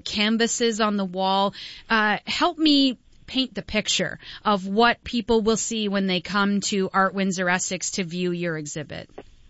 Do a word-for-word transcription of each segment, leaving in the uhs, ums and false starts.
canvases on the wall. Uh, help me paint the picture of what people will see when they come to Art Windsor Essex to view your exhibit.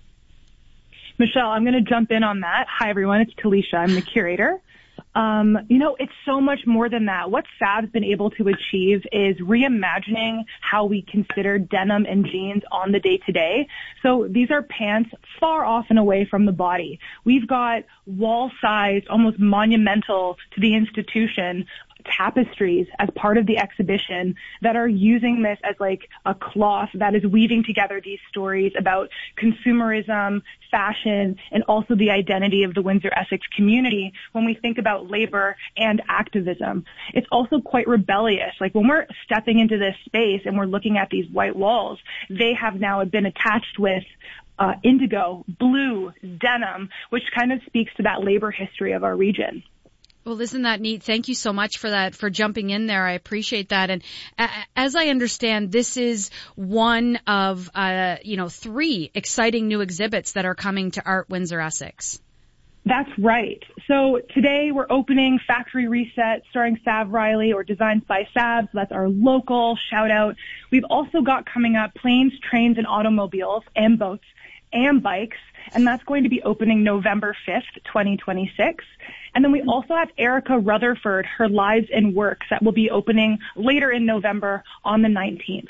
Michelle, I'm going to jump in on that. Hi, everyone. It's Talisha. I'm the curator. Um, you know, it's so much more than that. What Sav's been able to achieve is reimagining how we consider denim and jeans on the day-to-day. So these are pants far off and away from the body. We've got wall-sized, almost monumental to the institution, tapestries as part of the exhibition that are using this as like a cloth that is weaving together these stories about consumerism, fashion, and also the identity of the Windsor Essex community when we think about labor and activism. It's also quite rebellious. Like when we're stepping into this space and we're looking at these white walls, they have now been attached with uh, indigo, blue, denim, which kind of speaks to that labor history of our region. Well, isn't that neat? Thank you so much for that, for jumping in there. I appreciate that. And uh, as I understand, this is one of, uh, you know, three exciting new exhibits that are coming to Art Windsor Essex. That's right. So today we're opening Factory Reset starring Sav Riley, or Designs by Sav. So that's our local shout out. We've also got coming up Planes, Trains, and Automobiles and Boats and Bikes. And that's going to be opening November fifth, twenty twenty-six. And then we also have Erica Rutherford, her Lives and Works, that will be opening later in November on the nineteenth.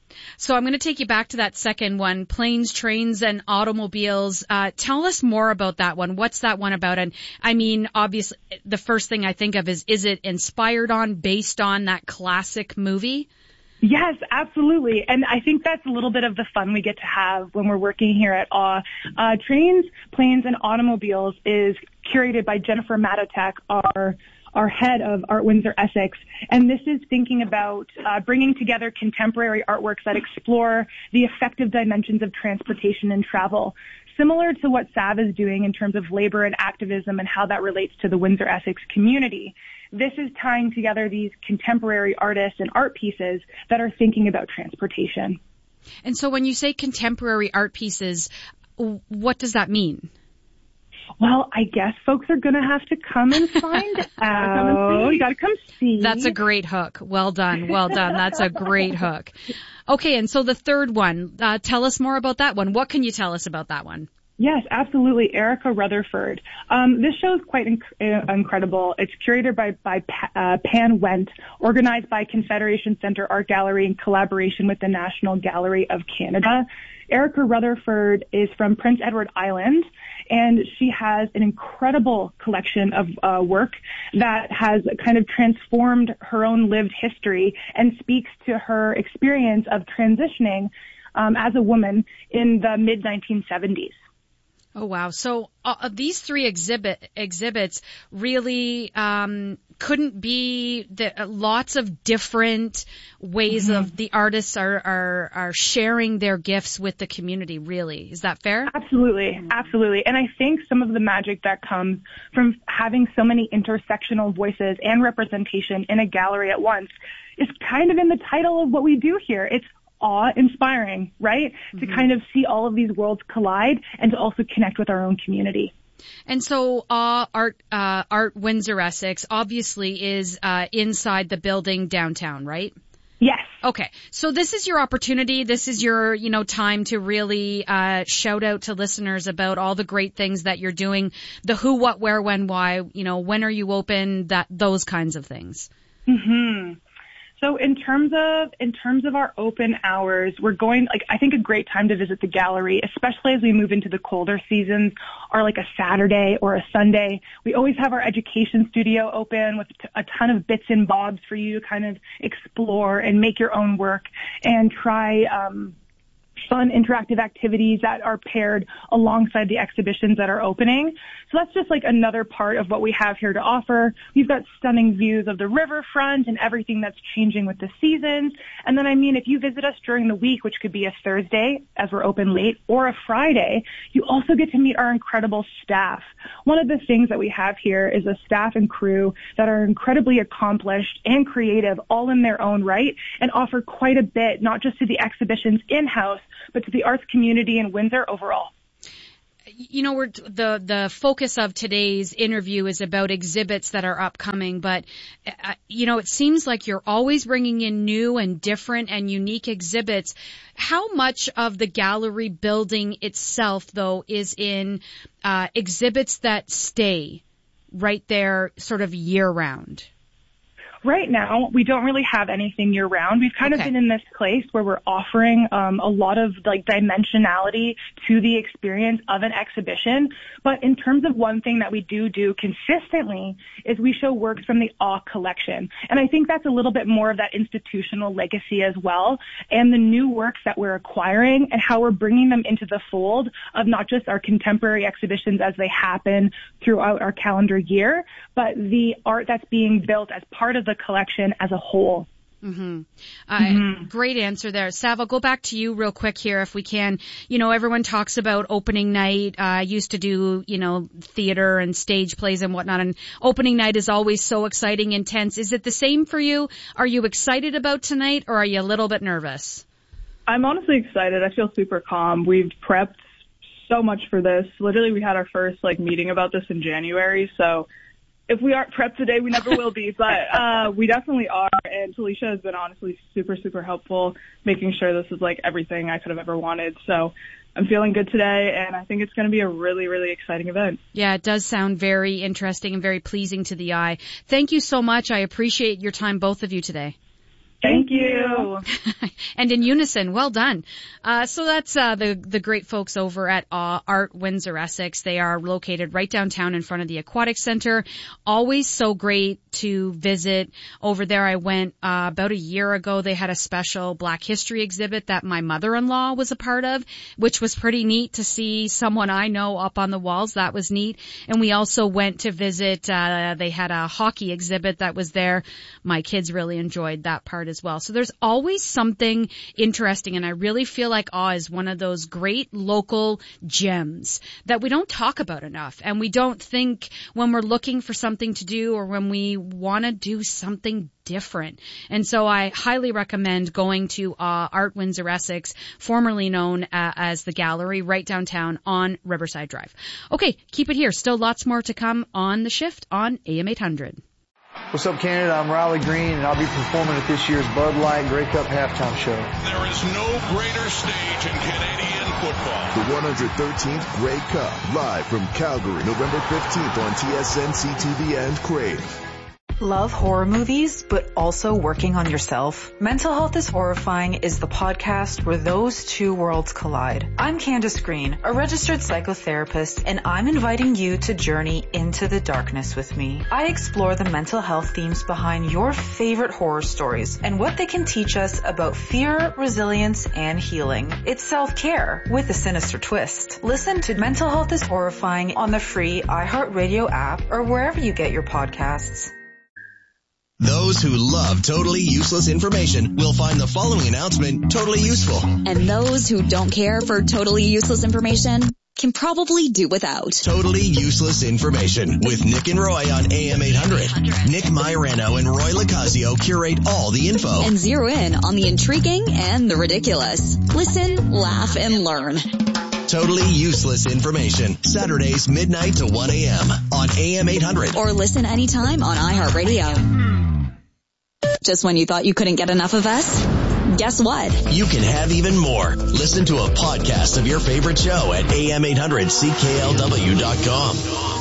So I'm going to take you back to that second one, Planes, Trains, and Automobiles. Uh, tell us more about that one. What's that one about? And I mean, obviously, the first thing I think of is, is it inspired on, based on that classic movie? Yes, absolutely. And I think that's a little bit of the fun we get to have when we're working here at A W. Uh, Trains, Planes, and Automobiles is curated by Jennifer Matotek, our our head of Art Windsor Essex. And this is thinking about uh, bringing together contemporary artworks that explore the effective dimensions of transportation and travel, similar to what Sav is doing in terms of labor and activism and how that relates to the Windsor Essex community. This is tying together these contemporary artists and art pieces that are thinking about transportation. And so when you say contemporary art pieces, what does that mean? Well, I guess folks are going to have to come and find out. You got to come see. That's a great hook. Well done. Well done. That's a great hook. Okay, and so the third one, uh, tell us more about that one. What can you tell us about that one? Yes, absolutely. Erica Rutherford. Um, this show is quite inc- uh, incredible. It's curated by, by uh, Pan Wendt, organized by Confederation Centre Art Gallery in collaboration with the National Gallery of Canada. Erica Rutherford is from Prince Edward Island, and she has an incredible collection of uh, work that has kind of transformed her own lived history and speaks to her experience of transitioning um, as a woman in the mid nineteen seventies. Oh, wow. So uh, these three exhibit exhibits really um, couldn't be the, uh, lots of different ways mm-hmm. of the artists are, are are sharing their gifts with the community, really. Is that fair? Absolutely. Absolutely. And I think some of the magic that comes from having so many intersectional voices and representation in a gallery at once is kind of in the title of what we do here. It's awe-inspiring, right? Mm-hmm. To kind of see all of these worlds collide and to also connect with our own community. And so uh, Art uh, Art Windsor Essex obviously is uh, inside the building downtown, right? Yes. Okay. So this is your opportunity. This is your, you know, time to really uh, shout out to listeners about all the great things that you're doing, the who, what, where, when, why, you know, when are you open, that those kinds of things. Mm-hmm. So in terms of, in terms of our open hours, we're going, like, I think a great time to visit the gallery, especially as we move into the colder seasons, are like a Saturday or a Sunday. We always have our education studio open with a ton of bits and bobs for you to kind of explore and make your own work and try, um, fun interactive activities that are paired alongside the exhibitions that are opening. So that's just like another part of what we have here to offer. We've got stunning views of the riverfront and everything that's changing with the seasons. And then, I mean, if you visit us during the week, which could be a Thursday as we're open late, or a Friday, you also get to meet our incredible staff. One of the things that we have here is a staff and crew that are incredibly accomplished and creative all in their own right and offer quite a bit, not just to the exhibitions in-house, but to the arts community in Windsor overall. you know, we're, the, the focus of today's interview is about exhibits that are upcoming, but, uh, you know, it seems like you're always bringing in new and different and unique exhibits. How much of the gallery building itself, though, is in, uh, exhibits that stay right there sort of year round? Right now, we don't really have anything year round. We've kind okay. of been in this place where we're offering um, a lot of like dimensionality to the experience of an exhibition. But in terms of one thing that we do do consistently is we show works from the Awe collection. And I think that's a little bit more of that institutional legacy as well. And the new works that we're acquiring and how we're bringing them into the fold of not just our contemporary exhibitions as they happen throughout our calendar year, but the art that's being built as part of the collection as a whole. Mm-hmm. Uh, mm-hmm. Great answer there. Sav, I'll go back to you real quick here if we can. You know, everyone talks about opening night. Uh, I used to do, you know, theater and stage plays and whatnot, and opening night is always so exciting, intense. Is it the same for you? Are you excited about tonight, or are you a little bit nervous? I'm honestly excited. I feel super calm. We've prepped so much for this. Literally, we had our first, like, meeting about this in January, so if we aren't prepped today, we never will be, but uh we definitely are, and Talisha has been honestly super, super helpful, making sure this is like everything I could have ever wanted. So I'm feeling good today, and I think it's going to be a really, really exciting event. Yeah, it does sound very interesting and very pleasing to the eye. Thank you so much. I appreciate your time, both of you, today. Thank you. And in unison, well done. Uh, so that's uh, the the great folks over at uh, Art Windsor Essex. They are located right downtown in front of the Aquatic Center. Always so great to visit over there. I went uh, about a year ago. They had a special Black History exhibit that my mother-in-law was a part of, which was pretty neat to see someone I know up on the walls. That was neat. And we also went to visit. Uh, they had a hockey exhibit that was there. My kids really enjoyed that part as well. So there's always something interesting, and I really feel like Awe is one of those great local gems that we don't talk about enough, and we don't think when we're looking for something to do or when we want to do something different. And so I highly recommend going to uh, Art Windsor Essex, formerly known uh, as the Gallery, right downtown on Riverside Drive. Okay, keep it here. Still lots more to come on The Shift on A M eight hundred. What's up, Canada? I'm Riley Green, and I'll be performing at this year's Bud Light Grey Cup halftime show. There is no greater stage in Canadian football. The one hundred thirteenth Grey Cup, live from Calgary, November fifteenth on T S N, C T V, and Crave. Love horror movies, but also working on yourself? Mental Health is Horrifying is the podcast where those two worlds collide. I'm Candace Green, a registered psychotherapist, and I'm inviting you to journey into the darkness with me. I explore the mental health themes behind your favorite horror stories and what they can teach us about fear, resilience, and healing. It's self-care with a sinister twist. Listen to Mental Health is Horrifying on the free iHeartRadio app or wherever you get your podcasts. Those who love totally useless information will find the following announcement totally useful. And those who don't care for totally useless information can probably do without. Totally useless information with Nick and Roy on A M eight hundred. Nick Mairano and Roy Locasio curate all the info and zero in on the intriguing and the ridiculous. Listen, laugh, and learn. Totally useless information. Saturdays midnight to one a.m. on A M eight hundred. Or listen anytime on iHeartRadio. Just when you thought you couldn't get enough of us? Guess what? You can have even more. Listen to a podcast of your favorite show at A M eight hundred C K L W dot com.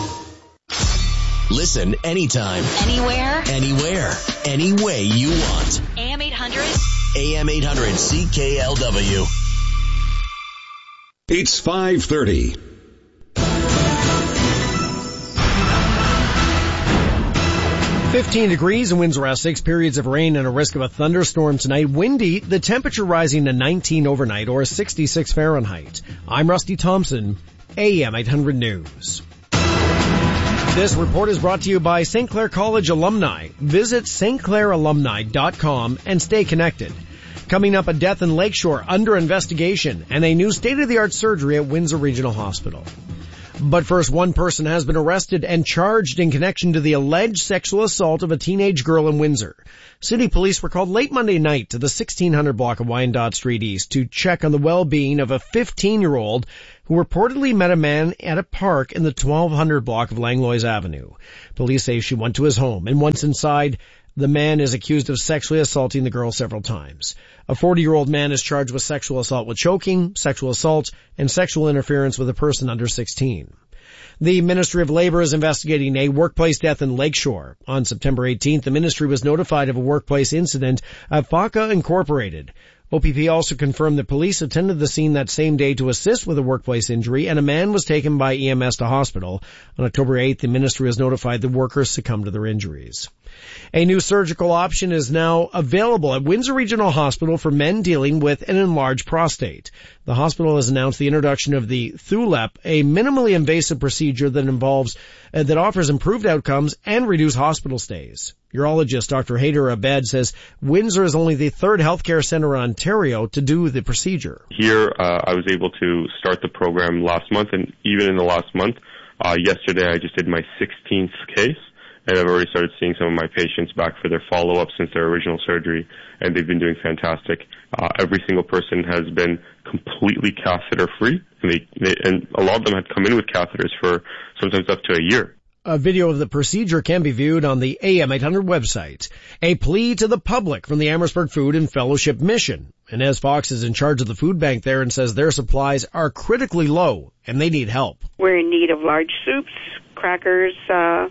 Listen anytime. Anywhere. Anywhere. Any way you want. A M eight hundred. A M eight hundred C K L W. It's five thirty. fifteen degrees in Windsor Essex, periods of rain and a risk of a thunderstorm tonight. Windy, the temperature rising to nineteen overnight or sixty-six Fahrenheit. I'm Rusty Thompson, A M eight hundred News. This report is brought to you by Saint Clair College alumni. Visit S T Clair alumni dot com and stay connected. Coming up, a death in Lakeshore under investigation and a new state-of-the-art surgery at Windsor Regional Hospital. But first, one person has been arrested and charged in connection to the alleged sexual assault of a teenage girl in Windsor. City police were called late Monday night to the sixteen hundred block of Wyandotte Street East to check on the well-being of a fifteen-year-old who reportedly met a man at a park in the twelve hundred block of Langlois Avenue. Police say she went to his home, and once inside, the man is accused of sexually assaulting the girl several times. A forty-year-old man is charged with sexual assault with choking, sexual assault, and sexual interference with a person under sixteen. The Ministry of Labor is investigating a workplace death in Lakeshore. On September eighteenth, the ministry was notified of a workplace incident at F A C A Incorporated. O P P also confirmed that police attended the scene that same day to assist with a workplace injury, and a man was taken by E M S to hospital. On October eighth, the ministry was notified the workers succumbed to their injuries. A new surgical option is now available at Windsor Regional Hospital for men dealing with an enlarged prostate. The hospital has announced the introduction of the Thulep, a minimally invasive procedure that involves uh, that offers improved outcomes and reduced hospital stays. Urologist Doctor Haider Abed says Windsor is only the third healthcare center in Ontario to do the procedure. Here, uh, I was able to start the program last month, and even in the last month, uh, yesterday I just did my sixteenth case. And I've already started seeing some of my patients back for their follow-up since their original surgery, and they've been doing fantastic. Uh, every single person has been completely catheter-free, and, they, they, and a lot of them had come in with catheters for sometimes up to a year. A video of the procedure can be viewed on the A M eight hundred website. A plea to the public from the Amherstburg Food and Fellowship Mission. Inez Fox is in charge of the food bank there and says their supplies are critically low, and they need help. We're in need of large soups, crackers, uh...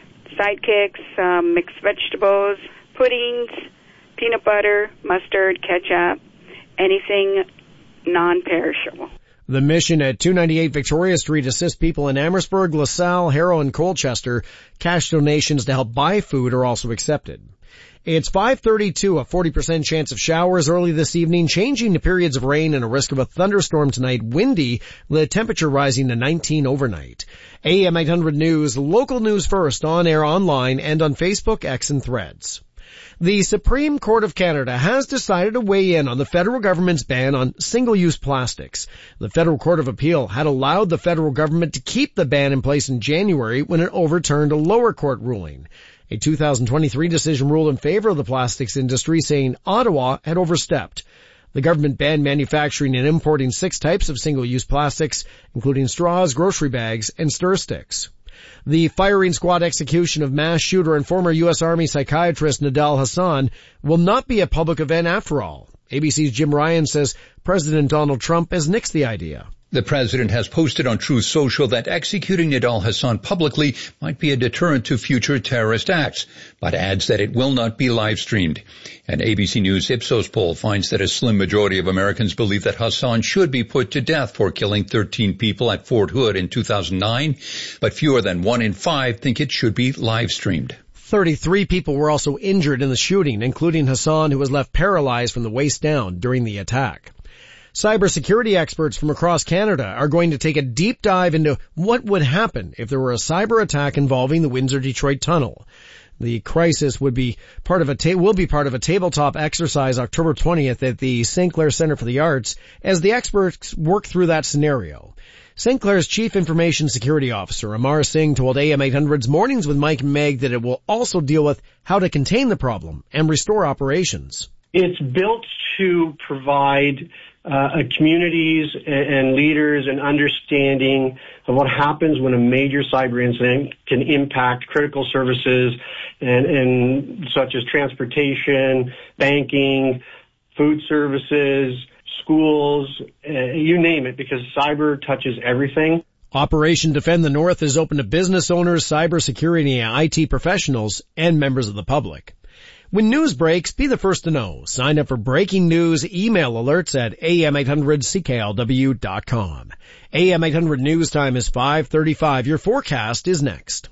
sidekicks, um, mixed vegetables, puddings, peanut butter, mustard, ketchup, anything non-perishable. The mission at two ninety-eight Victoria Street assists people in Amherstburg, LaSalle, Harrow, and Colchester. Cash donations to help buy food are also accepted. It's five thirty-two, a forty percent chance of showers early this evening, changing to periods of rain and a risk of a thunderstorm tonight. Windy, the temperature rising to nineteen overnight. A M eight hundred News, local news first, on air, online, and on Facebook, X, and Threads. The Supreme Court of Canada has decided to weigh in on the federal government's ban on single-use plastics. The Federal Court of Appeal had allowed the federal government to keep the ban in place in January when it overturned a lower court ruling. A two thousand twenty-three decision ruled in favor of the plastics industry, saying Ottawa had overstepped. The government banned manufacturing and importing six types of single-use plastics, including straws, grocery bags, and stir sticks. The firing squad execution of mass shooter and former U S Army psychiatrist Nidal Hasan will not be a public event after all. A B C's Jim Ryan says President Donald Trump has nixed the idea. The president has posted on Truth Social that executing Nidal Hasan publicly might be a deterrent to future terrorist acts, but adds that it will not be live-streamed. An A B C News Ipsos poll finds that a slim majority of Americans believe that Hasan should be put to death for killing thirteen people at Fort Hood in two thousand nine, but fewer than one in five think it should be live-streamed. thirty-three people were also injured in the shooting, including Hasan, who was left paralyzed from the waist down during the attack. Cybersecurity experts from across Canada are going to take a deep dive into what would happen if there were a cyber attack involving the Windsor-Detroit Tunnel. The crisis would be part of a ta- will be part of a tabletop exercise October twentieth at the Saint Clair Centre for the Arts as the experts work through that scenario. Saint Clair's Chief Information Security Officer, Amar Singh, told A M eight hundred's Mornings with Mike and Meg that it will also deal with how to contain the problem and restore operations. It's built to provide Uh, communities and leaders an understanding of what happens when a major cyber incident can impact critical services and, and such as transportation, banking, food services, schools, uh, you name it, because cyber touches everything. Operation Defend the North is open to business owners, cybersecurity and I T professionals, and members of the public. When news breaks, be the first to know. Sign up for breaking news email alerts at A M eight hundred C K L W dot com. A M eight hundred News Time is five thirty-five. Your forecast is next.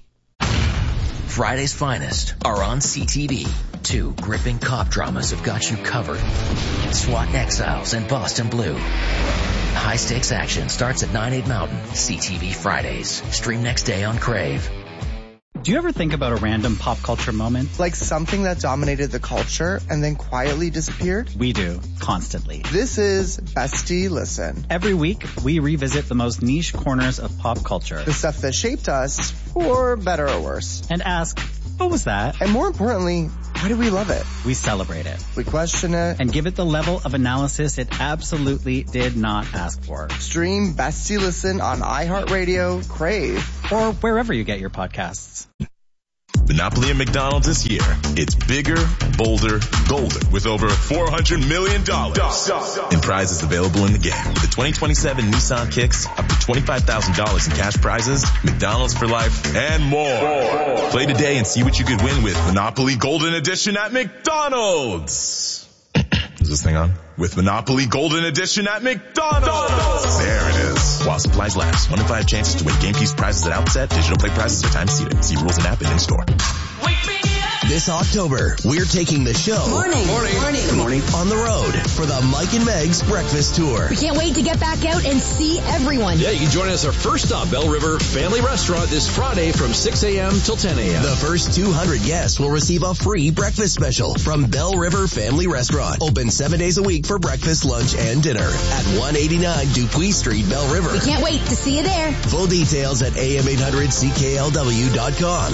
Friday's finest are on C T V. Two gripping cop dramas have got you covered. SWAT Exiles and Boston Blue. High-stakes action starts at nine, eight Mountain. C T V Fridays. Stream next day on Crave. Do you ever think about a random pop culture moment? Like something that dominated the culture and then quietly disappeared? We do, constantly. This is Bestie Listen. Every week, we revisit the most niche corners of pop culture. The stuff that shaped us, for better or worse. And ask, what was that? And more importantly, why do we love it? We celebrate it. We question it. And give it the level of analysis it absolutely did not ask for. Stream Bestie Listen on iHeartRadio, Crave, or wherever you get your podcasts. Monopoly at McDonald's this year. It's bigger, bolder, golden with over four hundred million dollars in prizes available in the game. With the twenty twenty-seven Nissan Kicks, up to twenty-five thousand dollars in cash prizes, McDonald's for life, and more. Play today and see what you could win with Monopoly Golden Edition at McDonald's. Is this thing on? With Monopoly Golden Edition at McDonald's. There it is. While supplies last. One in five chances to win game piece prizes at outset. Digital play prizes are time seated. See rules and app and in store. This October, we're taking the show. Morning. Morning. Morning. Good morning. On the road for the Mike and Meg's Breakfast Tour. We can't wait to get back out and see everyone. Yeah, you can join us our first stop, Bell River Family Restaurant this Friday from six a.m. till ten a.m. The first two hundred guests will receive a free breakfast special from Bell River Family Restaurant. Open seven days a week for breakfast, lunch, and dinner at one eighty-nine Dupuis Street, Bell River. We can't wait to see you there. Full details at A M eight hundred C K L W dot com.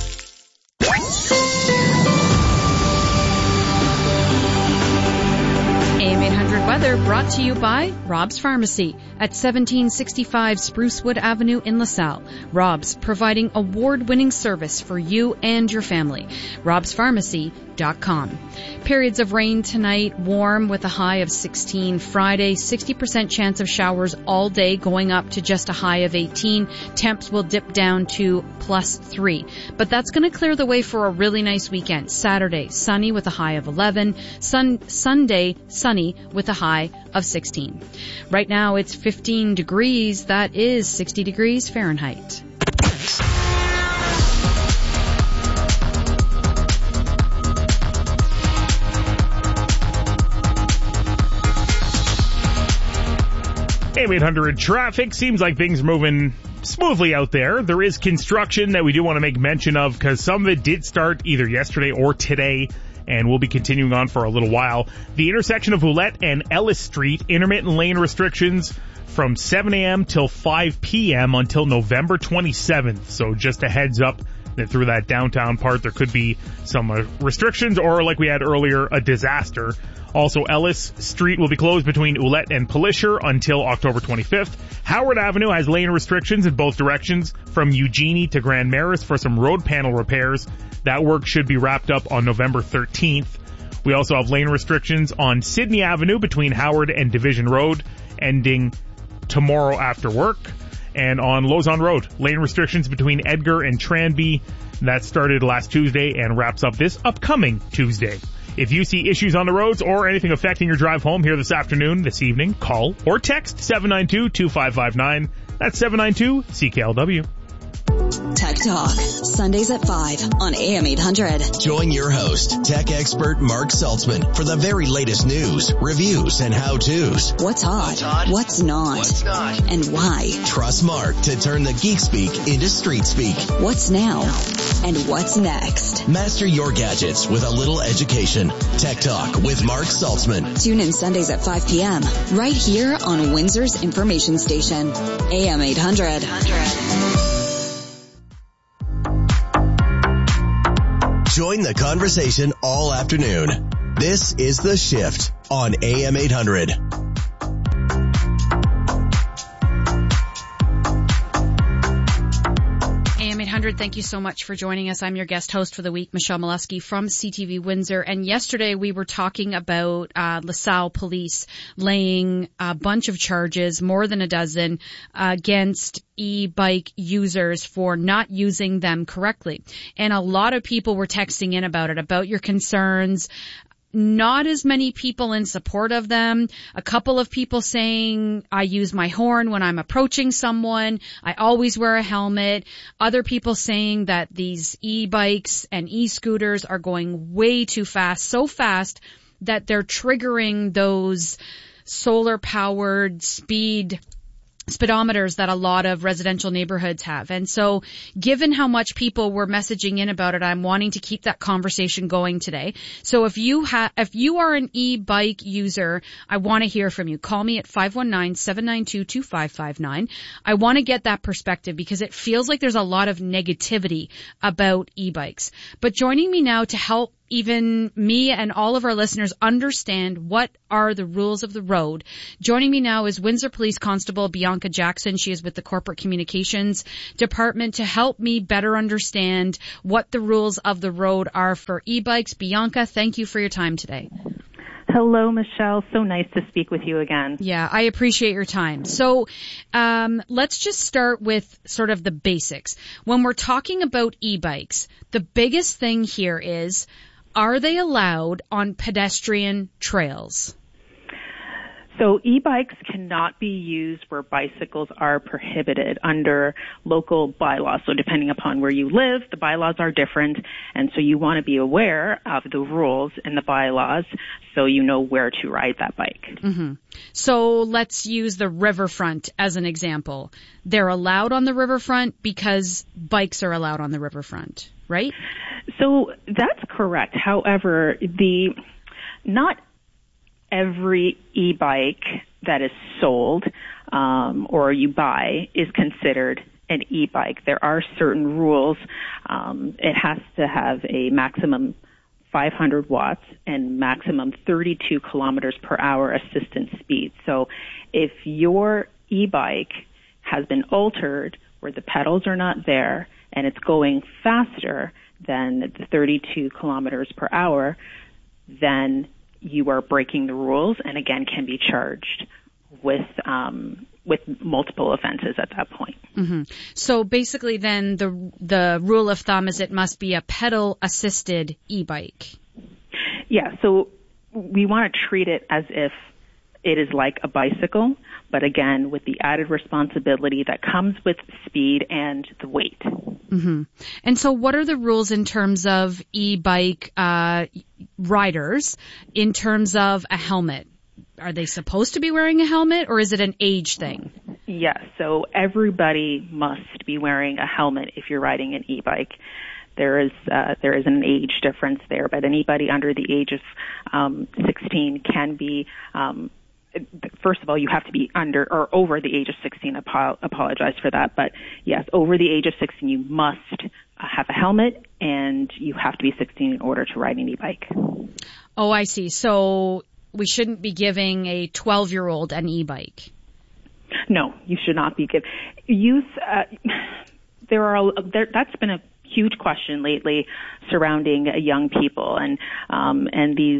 A M eight hundred weather brought to you by Rob's Pharmacy at seventeen sixty-five Sprucewood Avenue in LaSalle. Rob's, providing award-winning service for you and your family. robs pharmacy dot com. Periods of rain tonight, warm with a high of sixteen. Friday, sixty percent chance of showers all day, going up to just a high of eighteen. Temps will dip down to plus three. But that's going to clear the way for a really nice weekend. Saturday, sunny with a high of eleven. Sun- Sunday, sunny with a high of sixteen. Right now, it's fifteen degrees. That is sixty degrees Fahrenheit. A M eight hundred traffic. Seems like things are moving smoothly out there. There is construction that we do want to make mention of because some of it did start either yesterday or today and will be continuing on for a little while. The intersection of Ouellette and Ellis Street, intermittent lane restrictions from seven a.m. till five p.m. until November twenty-seventh. So just a heads up that through that downtown part there could be some uh, restrictions or, like we had earlier, a disaster. Also, Ellis Street will be closed between Ouellette and Pelisher until October twenty-fifth. Howard Avenue has lane restrictions in both directions from Eugenie to Grand Maris for some road panel repairs. That work should be wrapped up on November thirteenth. We also have lane restrictions on Sydney Avenue between Howard and Division Road, ending tomorrow after work. And on Lausanne Road, lane restrictions between Edgar and Tranby. That started last Tuesday and wraps up this upcoming Tuesday. If you see issues on the roads or anything affecting your drive home here this afternoon, this evening, call or text seven nine two, two five five nine. That's seven nine two C K L W. Tech Talk, Sundays at five on A M eight hundred. Join your host, tech expert Mark Saltzman, for the very latest news, reviews, and how-tos. What's hot? What's, hot? What's not? What's not? And why? Trust Mark to turn the geek speak into street speak. What's now? And what's next? Master your gadgets with a little education. Tech Talk with Mark Saltzman. Tune in Sundays at five p.m. right here on Windsor's information station, A M eight hundred. Join the conversation all afternoon. This is The Shift on A M eight hundred. A M eight hundred, thank you so much for joining us. I'm your guest host for the week, Michelle Molesky from C T V Windsor. And yesterday we were talking about uh, LaSalle police laying a bunch of charges, more than a dozen, uh, against e-bike users for not using them correctly. And a lot of people were texting in about it, about your concerns. Not as many people in support of them. A couple of people saying, I use my horn when I'm approaching someone. I always wear a helmet. Other people saying that these e-bikes and e-scooters are going way too fast, so fast that they're triggering those solar-powered speed speedometers that a lot of residential neighborhoods have. And so given how much people were messaging in about it, I'm wanting to keep that conversation going today. So if you have, if you are an e-bike user, I want to hear from you. Call me at five one nine, seven nine two, two five five nine. I want to get that perspective because it feels like there's a lot of negativity about e-bikes. But joining me now to help even me and all of our listeners understand what are the rules of the road. Joining me now is Windsor Police Constable Bianca Jackson. She is with the Corporate Communications Department to help me better understand what the rules of the road are for e-bikes. Bianca, thank you for your time today. Hello, Michelle. So nice to speak with you again. Yeah, I appreciate your time. So um, let's just start with sort of the basics. When we're talking about e-bikes, the biggest thing here is, are they allowed on pedestrian trails? So e-bikes cannot be used where bicycles are prohibited under local bylaws. So depending upon where you live, the bylaws are different. And so you want to be aware of the rules in the bylaws so you know where to ride that bike. Mm-hmm. So let's use the riverfront as an example. They're allowed on the riverfront because bikes are allowed on the riverfront, right? So that's correct. However, the not every e-bike that is sold um, or you buy is considered an e-bike. There are certain rules. Um, it has to have a maximum five hundred watts and maximum thirty-two kilometers per hour assistance speed. So if your e-bike has been altered where the pedals are not there and it's going faster than the thirty-two kilometers per hour, then you are breaking the rules and again can be charged with um, with multiple offenses at that point. Mm-hmm. So basically then the the rule of thumb is it must be a pedal assisted e-bike. Yeah, so we want to treat it as if it is like a bicycle, but again, with the added responsibility that comes with speed and the weight. Mm-hmm. And so what are the rules in terms of e-bike uh, riders in terms of a helmet? Are they supposed to be wearing a helmet or is it an age thing? Yes, so everybody must be wearing a helmet if you're riding an e-bike. There is uh, there is an age difference there, but anybody under the age of um, sixteen can be um, first of all, you have to be under or over the age of sixteen. I apo- apologize for that. But yes, over the age of sixteen, you must have a helmet and you have to be sixteen in order to ride an e-bike. Oh, I see. So we shouldn't be giving a twelve-year-old an e-bike. No, you should not be giving. Youth, uh, there are, there, that's been a huge question lately surrounding young people and, um, and these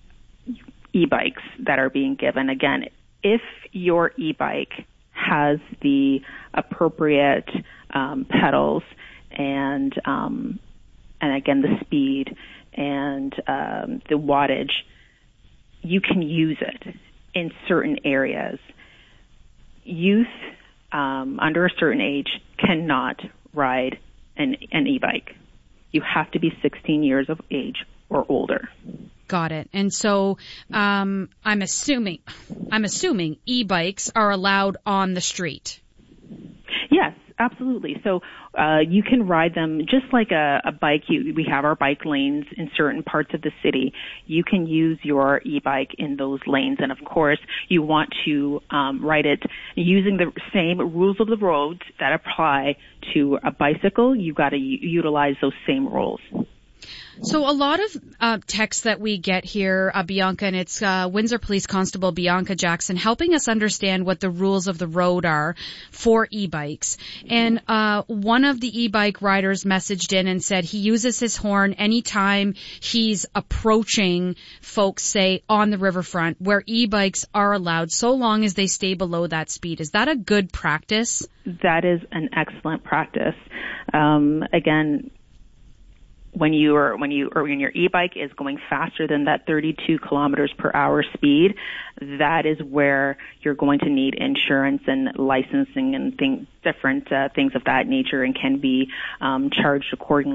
e-bikes that are being given. Again, if your e-bike has the appropriate um, pedals and um, and again the speed and um, the wattage, you can use it in certain areas. Youth um, under a certain age cannot ride an, an e-bike. You have to be sixteen years of age or older. Got it. And so um, I'm assuming I'm assuming e-bikes are allowed on the street. Yes, absolutely. So uh, you can ride them just like a, a bike. You, we have our bike lanes in certain parts of the city. You can use your e-bike in those lanes. And, of course, you want to um, ride it using the same rules of the road that apply to a bicycle. You've got to u- utilize those same rules. So a lot of uh, texts that we get here, uh, Bianca, and it's uh, Windsor Police Constable Bianca Jackson helping us understand what the rules of the road are for e-bikes. And uh, one of the e-bike riders messaged in and said he uses his horn anytime he's approaching folks, say, on the riverfront where e-bikes are allowed so long as they stay below that speed. Is that a good practice? That is an excellent practice. Um, again, when you are when you or when your e-bike is going faster than that thirty-two kilometers per hour speed, that is where you're going to need insurance and licensing and thing, different uh, things of that nature, and can be um, charged accordingly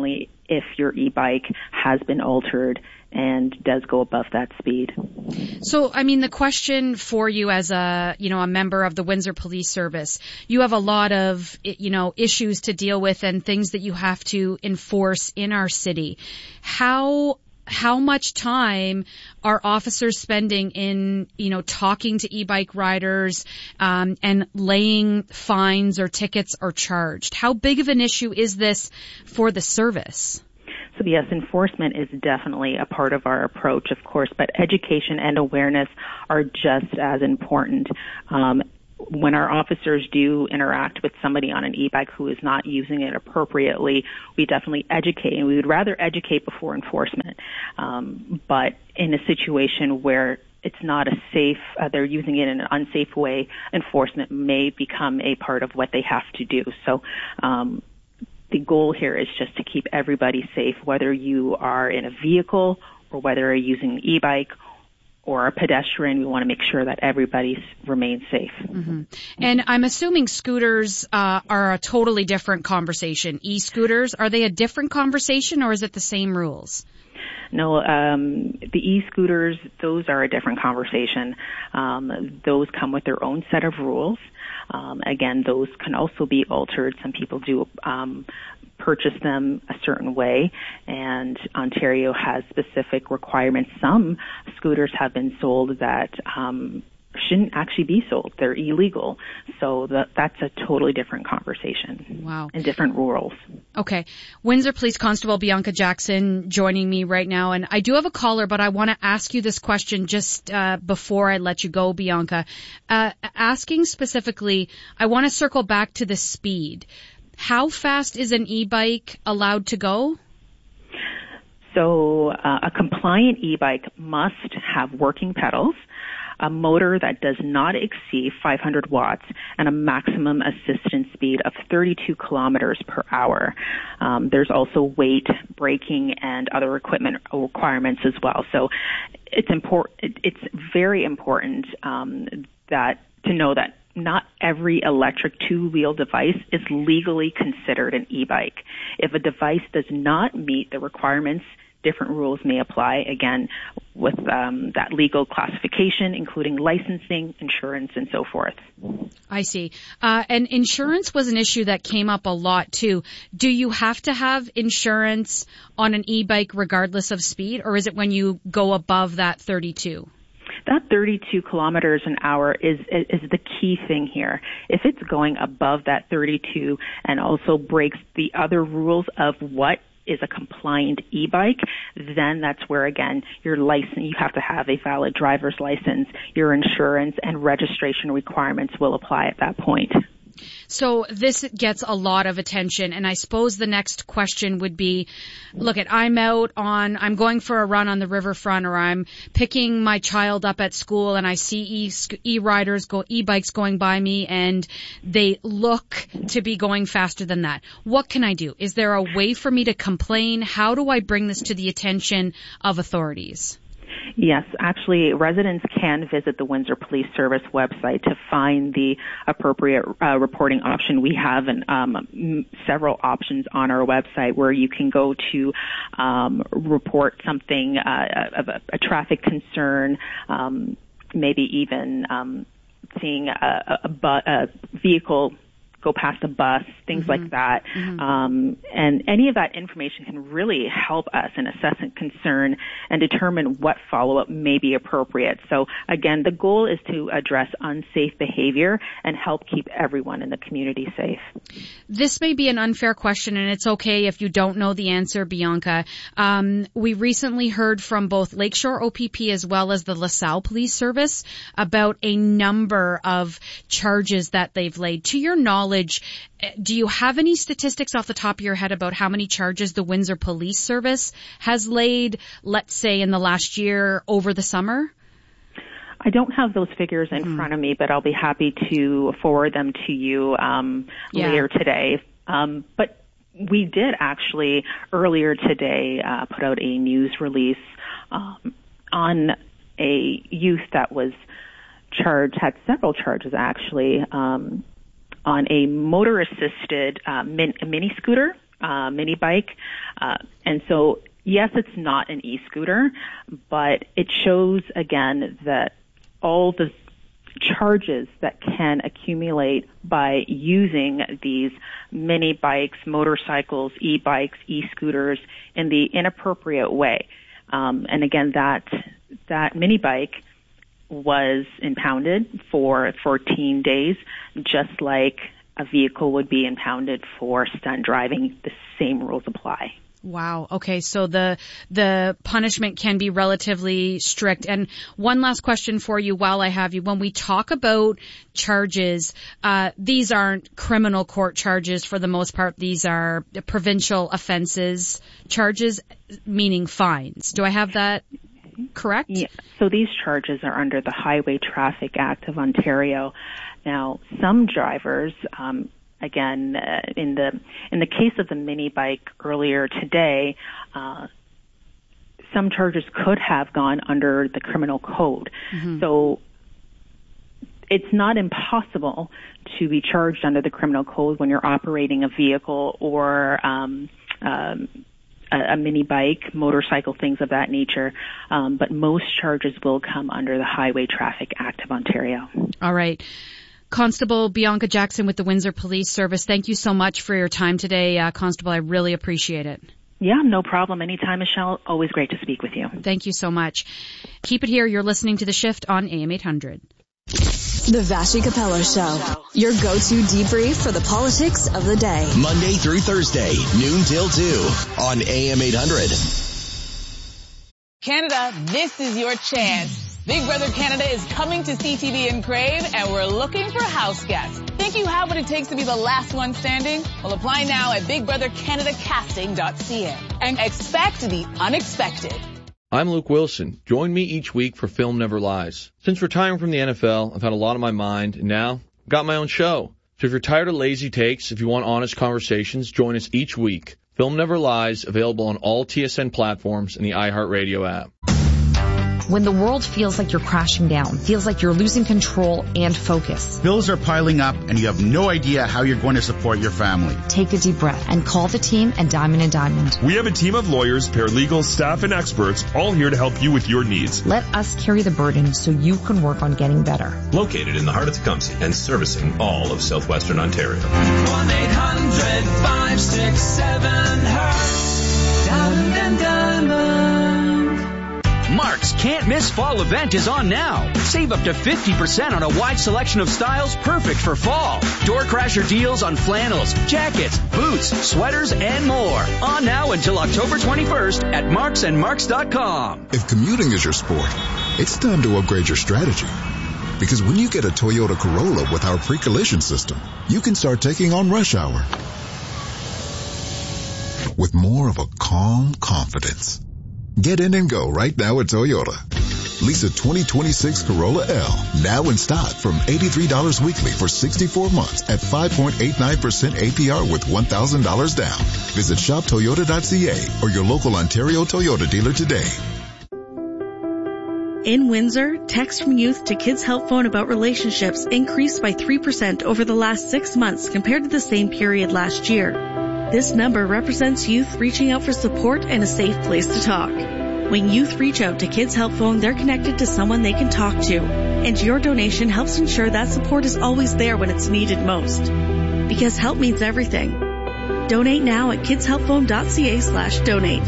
if your e-bike has been altered and does go above that speed. So, I mean, the question for you as a, you know, a member of the Windsor Police Service, you have a lot of, you know, issues to deal with and things that you have to enforce in our city. How How much time are officers spending in, you know, talking to e-bike riders um, and laying fines or tickets or charged? How big of an issue is this for the service? So yes, enforcement is definitely a part of our approach, of course, but education and awareness are just as important. Um, when our officers do interact with somebody on an e-bike who is not using it appropriately, we definitely educate, and we would rather educate before enforcement. Um, but in a situation where it's not a safe, uh, they're using it in an unsafe way, enforcement may become a part of what they have to do. So, um, the goal here is just to keep everybody safe, whether you are in a vehicle or whether you're using an e-bike or a pedestrian. We want to make sure that everybody remains safe. Mm-hmm. And I'm assuming scooters uh, are a totally different conversation. E-scooters, are they a different conversation or is it the same rules? No, um, the e-scooters, those are a different conversation. Um, those come with their own set of rules. Um, again, those can also be altered. Some people do um, purchase them a certain way, and Ontario has specific requirements. Some scooters have been sold that um, shouldn't actually be sold. They're illegal. So that, that's a totally different conversation. Wow. And different rules. Okay. Windsor Police Constable Bianca Jackson joining me right now. And I do have a caller, but I want to ask you this question just uh, before I let you go, Bianca. Uh, asking specifically, I want to circle back to the speed. How fast is an e-bike allowed to go? So uh, a compliant e-bike must have working pedals, a motor that does not exceed five hundred watts, and a maximum assistance speed of thirty-two kilometers per hour. Um, there's also weight, braking, and other equipment requirements as well. So it's important. It's very important um, that to know that not every electric two-wheel device is legally considered an e-bike. If a device does not meet the requirements, different rules may apply, again, with um, that legal classification, including licensing, insurance, and so forth. I see. Uh, and insurance was an issue that came up a lot, too. Do you have to have insurance on an e-bike regardless of speed, or is it when you go above that thirty-two? That thirty-two kilometers an hour is, is the key thing here. If it's going above that thirty-two and also breaks the other rules of what is a compliant e-bike, then that's where, again, your license, you have to have a valid driver's license, your insurance and registration requirements will apply at that point. So this gets a lot of attention, and I suppose the next question would be, look, at I'm out on, I'm going for a run on the riverfront, or I'm picking my child up at school, and I see e, e-riders, go, e-bikes going by me, and they look to be going faster than that. What can I do? Is there a way for me to complain? How do I bring this to the attention of authorities? Yes, actually, residents can visit the Windsor Police Service website to find the appropriate uh, reporting option. We have an, um, m- several options on our website where you can go to um, report something uh, of a, a traffic concern, um, maybe even um, seeing a, a, bu- a vehicle go past a bus, things mm-hmm. like that. Mm-hmm. Um, and any of that information can really help us in assessing concern and determine what follow-up may be appropriate. So again, the goal is to address unsafe behavior and help keep everyone in the community safe. This may be an unfair question, and it's okay if you don't know the answer, Bianca. Um, we recently heard from both Lakeshore O P P as well as the LaSalle Police Service about a number of charges that they've laid. To your knowledge, do you have any statistics off the top of your head about how many charges the Windsor Police Service has laid, let's say, in the last year over the summer? I don't have those figures in mm-hmm. front of me, but I'll be happy to forward them to you um, yeah. later today. Um, but we did actually earlier today uh, put out a news release um, on a youth that was charged, had several charges actually, um, on a motor-assisted uh, min- mini scooter uh, mini bike. Uh, and so, yes, it's not an e-scooter, but it shows, again, that all the charges that can accumulate by using these mini bikes, motorcycles, e-bikes, e-scooters in the inappropriate way. Um, and again, that that mini bike was impounded for fourteen days, just like a vehicle would be impounded for stunt driving. The same rules apply. Wow. Okay. So the, the punishment can be relatively strict. And one last question for you while I have you. When we talk about charges, uh, these aren't criminal court charges for the most part. These are provincial offenses charges, meaning fines. Do I have that correct? Yeah. So these charges are under the Highway Traffic Act of Ontario. Now, some drivers, um, Again, uh, in the in the case of the mini bike earlier today, uh, some charges could have gone under the criminal code. Mm-hmm. So it's not impossible to be charged under the criminal code when you're operating a vehicle or um, um, a, a mini bike, motorcycle, things of that nature. Um, but most charges will come under the Highway Traffic Act of Ontario. All right. Constable Bianca Jackson with the Windsor Police Service, thank you so much for your time today, uh, Constable. I really appreciate it. Yeah, no problem. Anytime, Michelle. Always great to speak with you. Thank you so much. Keep it here. You're listening to The Shift on A M eight hundred. The Vassy Capello Show, your go-to debrief for the politics of the day. Monday through Thursday, noon till two on A M eight hundred. Canada, this is your chance. Big Brother Canada is coming to C T V and Crave, and we're looking for house guests. Think you have what it takes to be the last one standing? Well, apply now at big brother canada casting dot c a and expect the unexpected. I'm Luke Wilson. Join me each week for Film Never Lies. Since retiring from the N F L, I've had a lot on my mind, and now I've got my own show. So if you're tired of lazy takes, if you want honest conversations, join us each week. Film Never Lies, available on all T S N platforms and the iHeartRadio app. When the world feels like you're crashing down, feels like you're losing control and focus. Bills are piling up and you have no idea how you're going to support your family. Take a deep breath and call the team at Diamond and Diamond. We have a team of lawyers, paralegals, staff, and experts all here to help you with your needs. Let us carry the burden so you can work on getting better. Located in the heart of Tecumseh and servicing all of southwestern Ontario. one eight hundred five six seven HERTZ. Diamond and Diamond. Mark's Can't Miss Fall event is on now. Save up to fifty percent on a wide selection of styles perfect for fall. Door crasher deals on flannels, jackets, boots, sweaters, and more. On now until October twenty-first at marks and marks dot com. If commuting is your sport, it's time to upgrade your strategy. Because when you get a Toyota Corolla with our pre-collision system, you can start taking on rush hour with more of a calm confidence. Get in and go right now at Toyota. Lease a twenty twenty-six Corolla L now in stock from eighty-three dollars weekly for sixty-four months at five point eight nine percent A P R with one thousand dollars down. Visit shop toyota dot c a or your local Ontario Toyota dealer today. In Windsor, texts from youth to Kids Help Phone about relationships increased by three percent over the last six months compared to the same period last year. This number represents youth reaching out for support and a safe place to talk. When youth reach out to Kids Help Phone, they're connected to someone they can talk to. And your donation helps ensure that support is always there when it's needed most. Because help means everything. Donate now at kids help phone dot c a slash donate.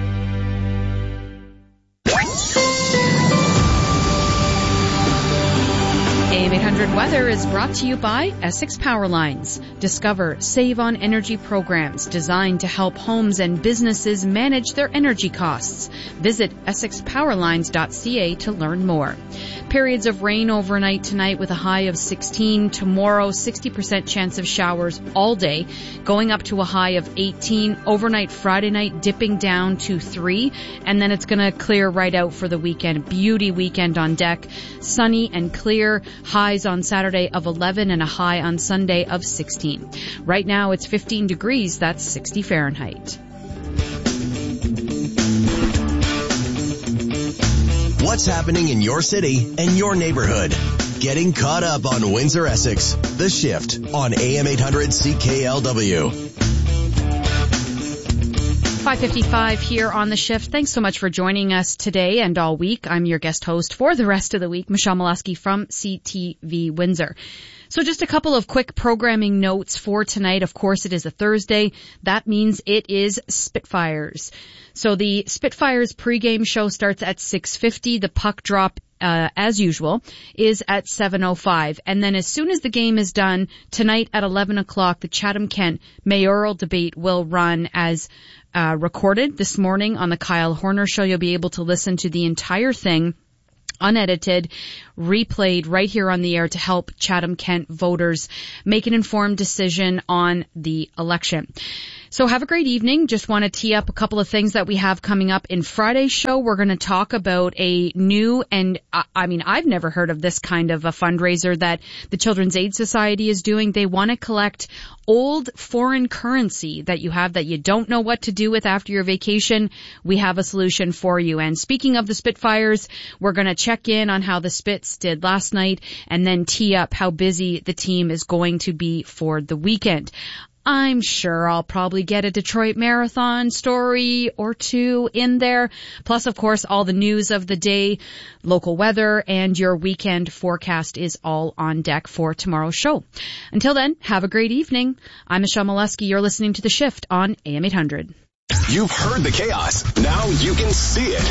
A M eight hundred Weather is brought to you by Essex Power Lines. Discover Save on Energy programs designed to help homes and businesses manage their energy costs. Visit essex power lines dot c a to learn more. Periods of rain overnight tonight with a high of sixteen. Tomorrow, sixty percent chance of showers all day, going up to a high of eighteen. Overnight Friday night dipping down to three. And then it's going to clear right out for the weekend. Beauty weekend on deck. Sunny and clear. Highs on Saturday of eleven and a high on Sunday of sixteen. Right now it's fifteen degrees. That's sixty Fahrenheit. What's happening in your city and your neighborhood? Getting caught up on Windsor Essex. The Shift on A M eight hundred C K L W. five fifty-five here on The Shift. Thanks so much for joining us today and all week. I'm your guest host for the rest of the week, Michelle Molesky from C T V Windsor. So just a couple of quick programming notes for tonight. Of course, it is a Thursday. That means it is Spitfires. So the Spitfires pregame show starts at six fifty. The puck drop Uh, as usual, is at seven oh five. And then as soon as the game is done, tonight at eleven o'clock, the Chatham-Kent mayoral debate will run as uh, recorded this morning on the Kyle Horner Show. You'll be able to listen to the entire thing unedited, replayed right here on the air to help Chatham-Kent voters make an informed decision on the election. So have a great evening. Just want to tee up a couple of things that we have coming up in Friday's show. We're going to talk about a new, and I mean, I've never heard of this kind of a fundraiser that the Children's Aid Society is doing. They want to collect old foreign currency that you have that you don't know what to do with after your vacation. We have a solution for you. And speaking of the Spitfires, we're going to check in on how the Spits did last night and then tee up how busy the team is going to be for the weekend. I'm sure I'll probably get a Detroit Marathon story or two in there. Plus, of course, all the news of the day, local weather, and your weekend forecast is all on deck for tomorrow's show. Until then, have a great evening. I'm Michelle Molesky. You're listening to The Shift on A M eight hundred. You've heard the chaos. Now you can see it.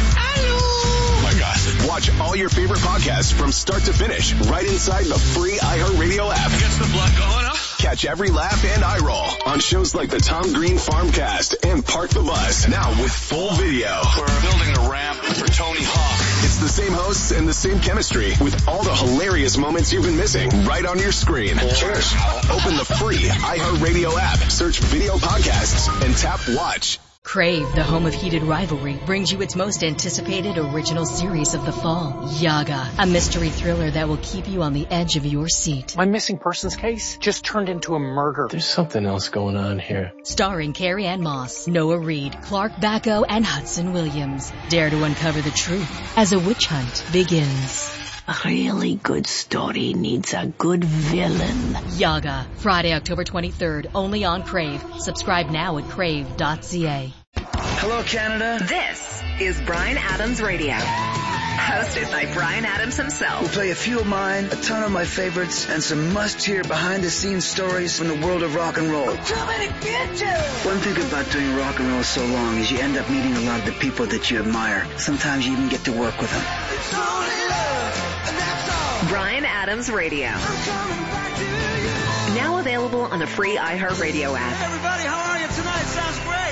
Oh my God. Watch all your favorite podcasts from start to finish right inside the free iHeartRadio app. Gets the blood going up. Catch every laugh and eye roll on shows like the Tom Green Farmcast and Park the Bus. Now with full video. We're building a ramp for Tony Hawk. It's the same hosts and the same chemistry with all the hilarious moments you've been missing right on your screen. Cheers. Open the free iHeartRadio app, search video podcasts, and tap watch. Crave, the home of heated rivalry, brings you its most anticipated original series of the fall, Yaga, a mystery thriller that will keep you on the edge of your seat. My missing persons case just turned into a murder. There's something else going on here. Starring Carrie Ann Moss, Noah Reid, Clark Bacco, and Hudson Williams. Dare to uncover the truth as a witch hunt begins. A really good story needs a good villain. Yaga, Friday, October twenty-third, only on Crave. Subscribe now at crave dot c a. Hello, Canada. This is Bryan Adams Radio. Hosted by Bryan Adams himself. We'll play a few of mine, a ton of my favorites, and some must-hear behind-the-scenes stories from the world of rock and roll. I'm coming to get you! One thing about doing rock and roll so long is you end up meeting a lot of the people that you admire. Sometimes you even get to work with them. It's only love, and that's all. Bryan Adams Radio. I'm coming back to you. Now available on the free iHeartRadio app. Hey, everybody, how are you tonight? Sounds great.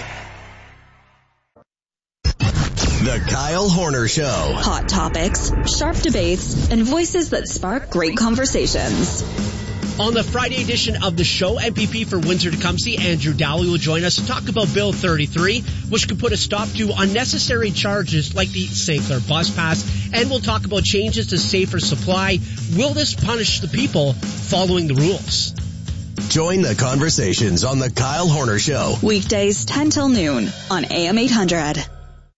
The Kyle Horner Show. Hot topics, sharp debates, and voices that spark great conversations. On the Friday edition of the show, M P P for Windsor-Tecumseh, Andrew Dowley, will join us to talk about Bill thirty-three, which could put a stop to unnecessary charges like the Saint Clair bus pass. And we'll talk about changes to safer supply. Will this punish the people following the rules? Join the conversations on the Kyle Horner Show. Weekdays ten till noon on A M eight hundred.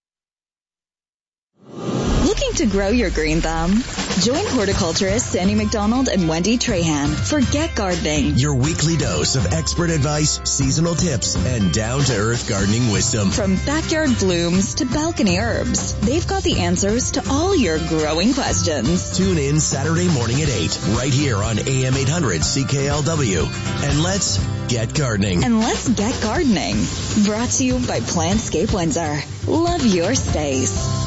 Looking to grow your green thumb? Join horticulturists Sandy McDonald and Wendy Trahan for Get Gardening. Your weekly dose of expert advice, seasonal tips, and down-to-earth gardening wisdom. From backyard blooms to balcony herbs, they've got the answers to all your growing questions. Tune in Saturday morning at eight, right here on A M eight hundred C K L W. And let's get gardening. And let's get gardening. Brought to you by Plantscape Windsor. Love your space.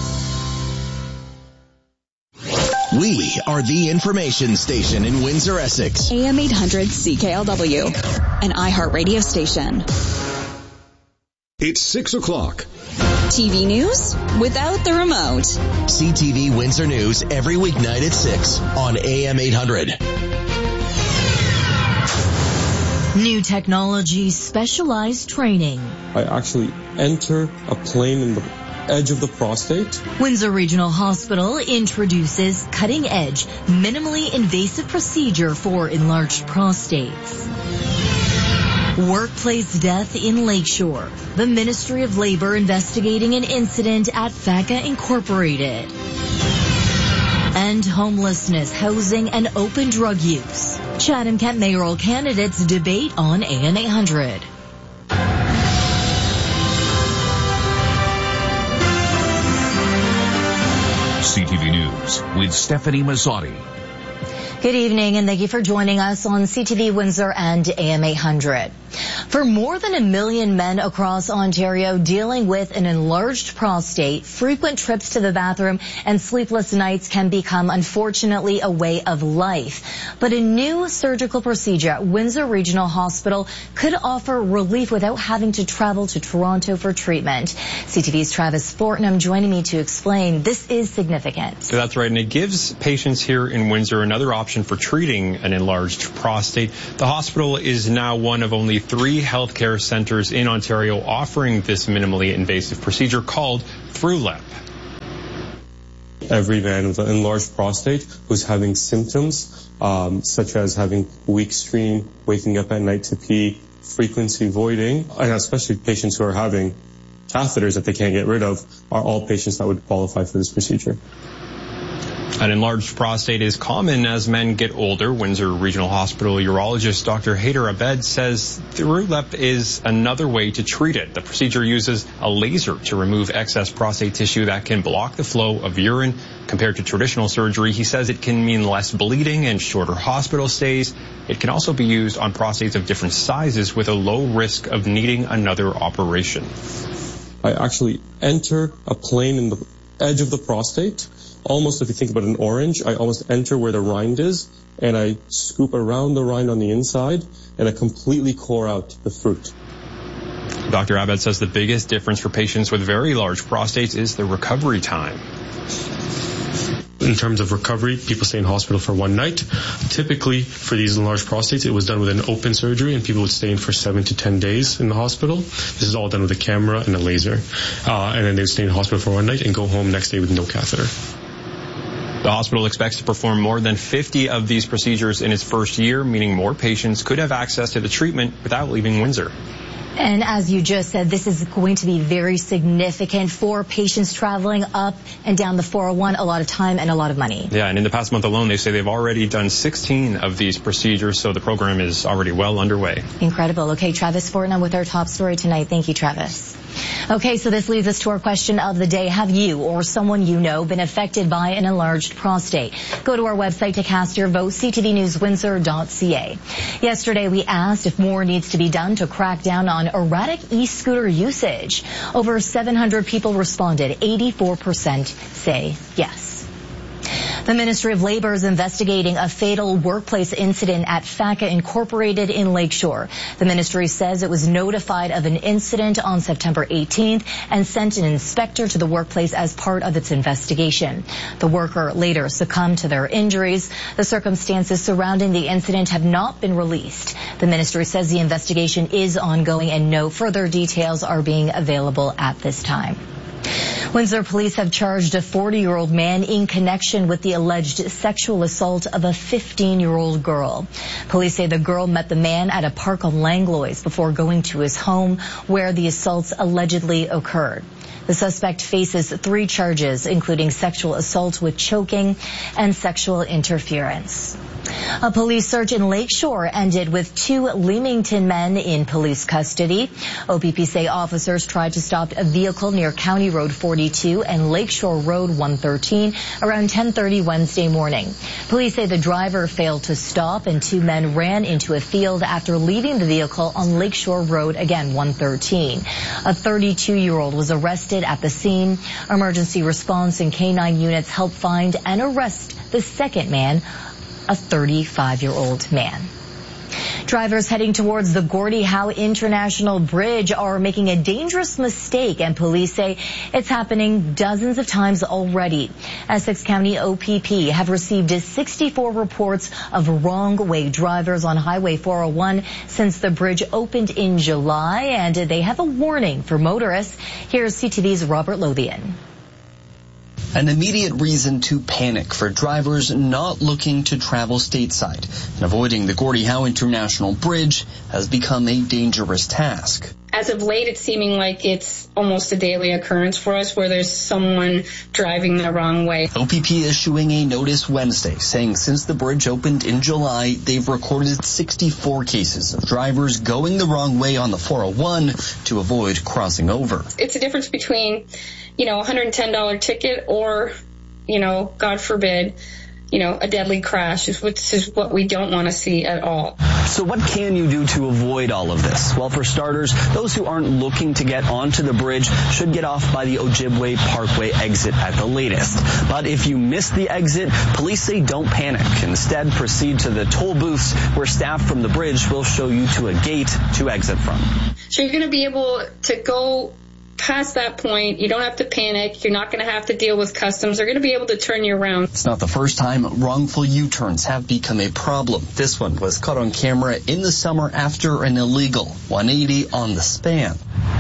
We are the information station in Windsor, Essex. A M eight hundred C K L W, an iHeartRadio station. It's six o'clock. T V news without the remote. C T V Windsor News every weeknight at six on A M eight hundred. New technology, specialized training. I actually enter a plane in the edge of the prostate. Windsor Regional Hospital introduces cutting-edge, minimally invasive procedure for enlarged prostates. Workplace death in Lakeshore. The Ministry of Labor investigating an incident at F A C A Incorporated. And homelessness, housing, and open drug use. Chatham-Kent mayoral candidates debate on A M eight hundred. C T V News with Stephanie Mazzotti. Good evening, and thank you for joining us on C T V Windsor and A M eight hundred. For more than a million men across Ontario dealing with an enlarged prostate, frequent trips to the bathroom and sleepless nights can become, unfortunately, a way of life. But a new surgical procedure at Windsor Regional Hospital could offer relief without having to travel to Toronto for treatment. C T V's Travis Fortnum joining me to explain this is significant. So that's right, and it gives patients here in Windsor another option for treating an enlarged prostate. The hospital is now one of only three healthcare centers in Ontario offering this minimally invasive procedure called ThruLep. Every man with an enlarged prostate who's having symptoms um, such as having weak stream, waking up at night to pee, frequency voiding, and especially patients who are having catheters that they can't get rid of are all patients that would qualify for this procedure. An enlarged prostate is common as men get older. Windsor Regional Hospital urologist Doctor Haider Abed says ThruLep is another way to treat it. The procedure uses a laser to remove excess prostate tissue that can block the flow of urine. Compared to traditional surgery, he says it can mean less bleeding and shorter hospital stays. It can also be used on prostates of different sizes with a low risk of needing another operation. I actually enter a plane in the edge of the prostate. Almost, if you think about an orange, I almost enter where the rind is, and I scoop around the rind on the inside, and I completely core out the fruit. Doctor Abed says the biggest difference for patients with very large prostates is the recovery time. In terms of recovery, people stay in hospital for one night. Typically, for these enlarged prostates, it was done with an open surgery, and people would stay in for seven to ten days in the hospital. This is all done with a camera and a laser. Uh, and then they would stay in hospital for one night and go home next day with no catheter. The hospital expects to perform more than fifty of these procedures in its first year, meaning more patients could have access to the treatment without leaving Windsor. And as you just said, this is going to be very significant for patients traveling up and down the four oh one, a lot of time and a lot of money. Yeah, and in the past month alone, they say they've already done sixteen of these procedures, so the program is already well underway. Incredible. Okay, Travis Fortnum with our top story tonight. Thank you, Travis. Okay, so this leads us to our question of the day. Have you or someone you know been affected by an enlarged prostate? Go to our website to cast your vote, c t v news windsor dot c a. Yesterday, we asked if more needs to be done to crack down on erratic e-scooter usage. Over seven hundred people responded. eighty-four percent say yes. The Ministry of Labor is investigating a fatal workplace incident at FACA Incorporated in Lakeshore. The ministry says it was notified of an incident on September eighteenth and sent an inspector to the workplace as part of its investigation. The worker later succumbed to their injuries. The circumstances surrounding the incident have not been released. The ministry says the investigation is ongoing and no further details are being available at this time. Windsor police have charged a forty-year-old man in connection with the alleged sexual assault of a fifteen-year-old girl. Police say the girl met the man at a park on Langlois before going to his home where the assaults allegedly occurred. The suspect faces three charges, including sexual assault with choking and sexual interference. A police search in Lakeshore ended with two Leamington men in police custody. O P P say officers tried to stop a vehicle near County Road forty-two and Lakeshore Road one thirteen around ten thirty Wednesday morning. Police say the driver failed to stop and two men ran into a field after leaving the vehicle on Lakeshore Road, again one thirteen. A thirty-two-year-old was arrested at the scene. Emergency response and K nine units helped find and arrest the second man, a thirty-five-year-old man. Drivers heading towards the Gordie Howe International Bridge are making a dangerous mistake, and police say it's happening dozens of times already. Essex County O P P have received sixty-four reports of wrong-way drivers on Highway four oh one since the bridge opened in July, and they have a warning for motorists. Here's C T V's Robert Lothian. An immediate reason to panic for drivers not looking to travel stateside, and avoiding the Gordie Howe International Bridge has become a dangerous task. As of late, it's seeming like it's almost a daily occurrence for us where there's someone driving the wrong way. O P P issuing a notice Wednesday saying since the bridge opened in July, they've recorded sixty-four cases of drivers going the wrong way on the four oh one to avoid crossing over. It's a difference between, you know, a one hundred ten dollars ticket or, you know, God forbid, you know, a deadly crash, which is what we don't want to see at all. So what can you do to avoid all of this? Well, for starters, those who aren't looking to get onto the bridge should get off by the Ojibwe Parkway exit at the latest. But if you miss the exit, police say don't panic. Instead, proceed to the toll booths where staff from the bridge will show you to a gate to exit from. So you're going to be able to go past that point. You don't have to panic. You're not going to have to deal with customs. They're going to be able to turn you around. It's not the first time wrongful U-turns have become a problem. This one was caught on camera in the summer after an illegal one eighty on the span.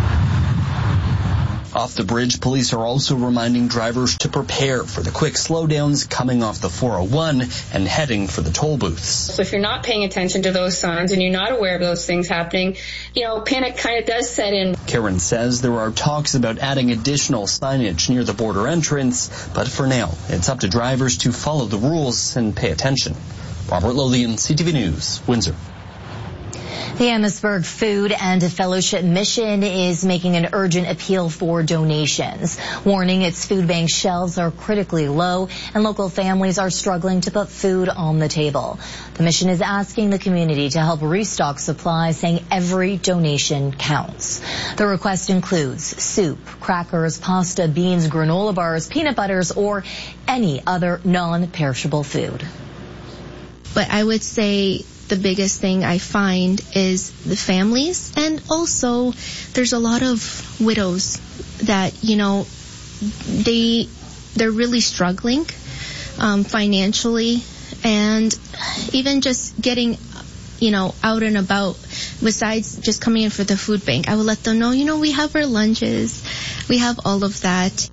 Off the bridge, police are also reminding drivers to prepare for the quick slowdowns coming off the four oh one and heading for the toll booths. So if you're not paying attention to those signs and you're not aware of those things happening, you know, panic kind of does set in. Karen says there are talks about adding additional signage near the border entrance, but for now, it's up to drivers to follow the rules and pay attention. Robert Lothian, C T V News, Windsor. The Amherstburg Food and Fellowship Mission is making an urgent appeal for donations, warning its food bank shelves are critically low and local families are struggling to put food on the table. The mission is asking the community to help restock supplies, saying every donation counts. The request includes soup, crackers, pasta, beans, granola bars, peanut butters, or any other non-perishable food. But I would say the biggest thing I find is the families, and also there's a lot of widows that, you know, they they're really struggling um, financially, and even just getting, you know, out and about besides just coming in for the food bank. I will let them know, you know, we have our lunches, we have all of that.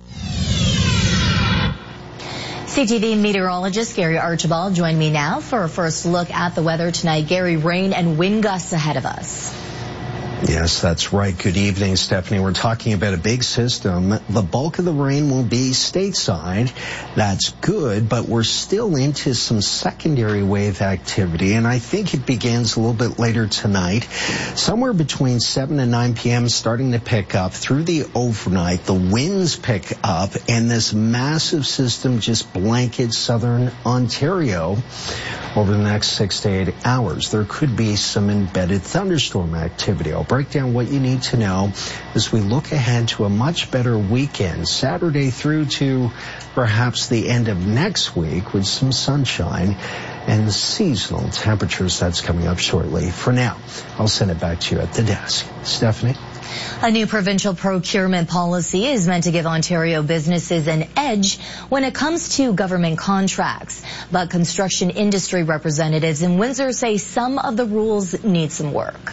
C T V meteorologist Gary Archibald joined me now for a first look at the weather tonight. Gary, rain and wind gusts ahead of us. Yes, that's right. Good evening, Stephanie. We're talking about a big system. The bulk of the rain will be stateside. That's good, but we're still into some secondary wave activity, and I think it begins a little bit later tonight. Somewhere between seven and nine p.m. starting to pick up through the overnight. The winds pick up, and this massive system just blankets southern Ontario over the next six to eight hours. There could be some embedded thunderstorm activity. I'll break down what you need to know as we look ahead to a much better weekend, Saturday through to perhaps the end of next week with some sunshine and seasonal temperatures. That's coming up shortly. For now, I'll send it back to you at the desk. Stephanie? A new provincial procurement policy is meant to give Ontario businesses an edge when it comes to government contracts. But construction industry representatives in Windsor say some of the rules need some work.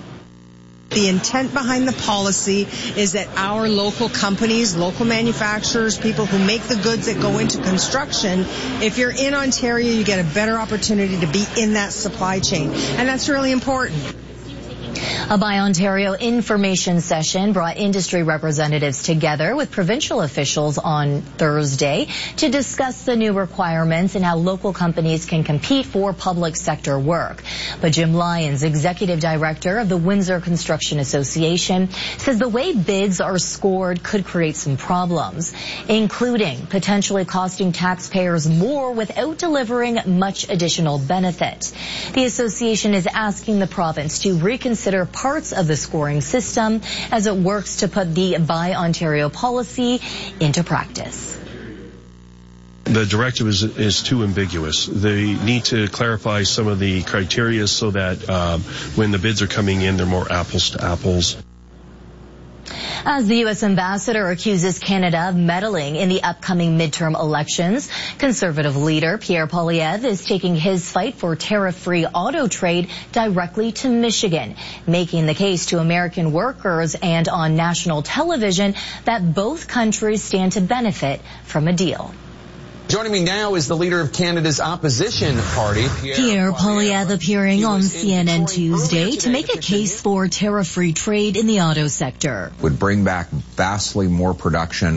The intent behind the policy is that our local companies, local manufacturers, people who make the goods that go into construction, if you're in Ontario, you get a better opportunity to be in that supply chain. And that's really important. A Buy Ontario information session brought industry representatives together with provincial officials on Thursday to discuss the new requirements and how local companies can compete for public sector work. But Jim Lyons, executive director of the Windsor Construction Association, says the way bids are scored could create some problems, including potentially costing taxpayers more without delivering much additional benefit. The association is asking the province to reconsider parts of the scoring system as it works to put the Buy Ontario policy into practice. The directive is, is too ambiguous. They need to clarify some of the criteria so that um, when the bids are coming in, they're more apples to apples. As the U S ambassador accuses Canada of meddling in the upcoming midterm elections, Conservative leader Pierre Poilievre is taking his fight for tariff-free auto trade directly to Michigan, making the case to American workers and on national television that both countries stand to benefit from a deal. Joining me now is the leader of Canada's opposition party, Pierre, Pierre Poilievre, appearing on C N N Tuesday to make a case for tariff-free trade in the auto sector. Would bring back vastly more production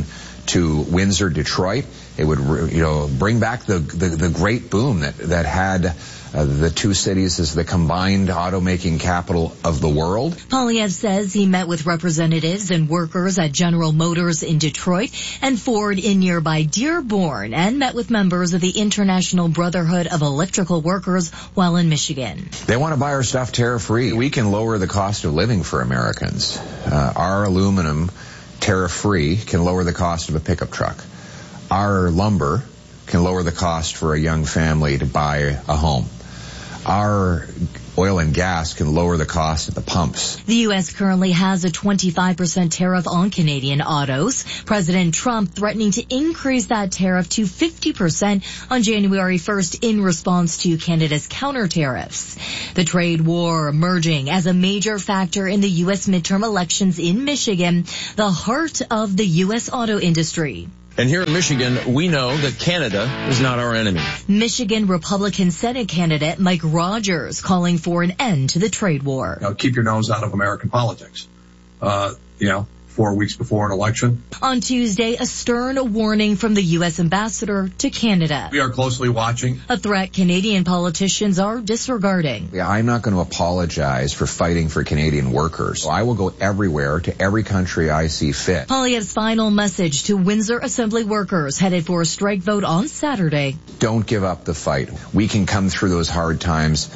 to Windsor, Detroit. It would, you know, bring back the the, the great boom that that had uh, the two cities as the combined automaking capital of the world. Poilievre says he met with representatives and workers at General Motors in Detroit and Ford in nearby Dearborn, and met with members of the International Brotherhood of Electrical Workers while in Michigan. They want to buy our stuff tariff-free. We can lower the cost of living for Americans. Uh, our aluminum, tariff-free, can lower the cost of a pickup truck. Our lumber can lower the cost for a young family to buy a home. Our oil and gas can lower the cost at the pumps. The U S currently has a twenty-five percent tariff on Canadian autos. President Trump threatening to increase that tariff to fifty percent on January first in response to Canada's counter tariffs. The trade war emerging as a major factor in the U S midterm elections in Michigan, the heart of the U S auto industry. And here in Michigan, we know that Canada is not our enemy. Michigan Republican Senate candidate Mike Rogers calling for an end to the trade war. You know, keep your nose out of American politics. Uh, you know, four weeks before an election. On Tuesday, a stern warning from the U S ambassador to Canada. We are closely watching. A threat Canadian politicians are disregarding. Yeah, I'm not going to apologize for fighting for Canadian workers. I will go everywhere to every country I see fit. Poilievre's final message to Windsor Assembly workers headed for a strike vote on Saturday. Don't give up the fight. We can come through those hard times.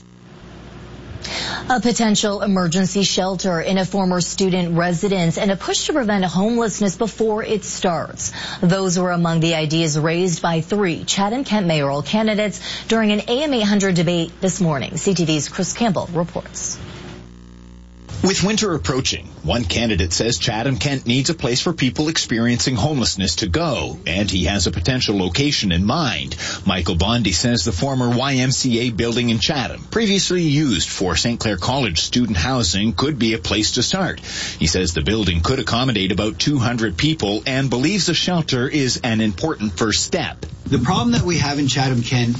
A potential emergency shelter in a former student residence and a push to prevent homelessness before it starts. Those were among the ideas raised by three Chatham-Kent mayoral candidates during an A M eight hundred debate this morning. C T V's Chris Campbell reports. With winter approaching, one candidate says Chatham-Kent needs a place for people experiencing homelessness to go, and he has a potential location in mind. Michael Bondi says the former Y M C A building in Chatham, previously used for Saint Clair College student housing, could be a place to start. He says the building could accommodate about two hundred people and believes a shelter is an important first step. The problem that we have in Chatham-Kent,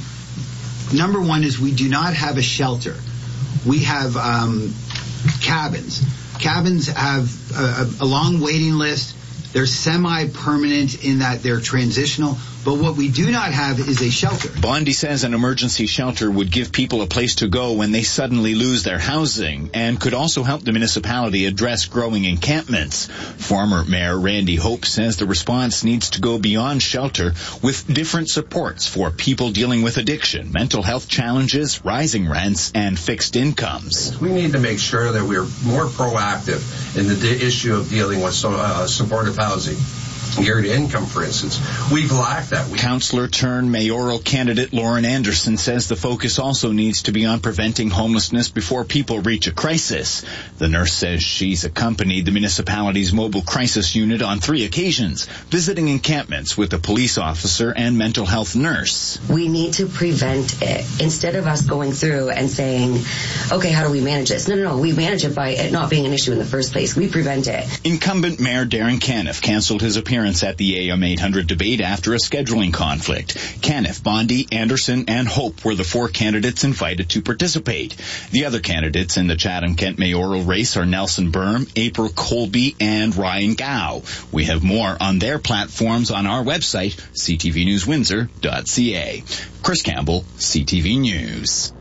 number one, is we do not have a shelter. We have um cabins. Cabins have a, a long waiting list. They're semi-permanent in that they're transitional. But what we do not have is a shelter. Bondi says an emergency shelter would give people a place to go when they suddenly lose their housing and could also help the municipality address growing encampments. Former Mayor Randy Hope says the response needs to go beyond shelter with different supports for people dealing with addiction, mental health challenges, rising rents, and fixed incomes. We need to make sure that we're more proactive in the de- issue of dealing with so, uh, supportive housing. Guaranteed income, for instance. We've lacked that. We- Councillor turned mayoral candidate Lauren Anderson says the focus also needs to be on preventing homelessness before people reach a crisis. The nurse says she's accompanied the municipality's mobile crisis unit on three occasions, visiting encampments with a police officer and mental health nurse. We need to prevent it instead of us going through and saying, okay, how do we manage this? No, no, no, we manage it by it not being an issue in the first place. We prevent it. Incumbent Mayor Darren Caniff canceled his appearance at the A M eight hundred debate after a scheduling conflict. Caniff, Bondi, Anderson, and Hope were the four candidates invited to participate. The other candidates in the Chatham-Kent mayoral race are Nelson Berm, April Colby, and Ryan Gow. We have more on their platforms on our website, c t v news windsor dot c a. Chris Campbell, C T V News.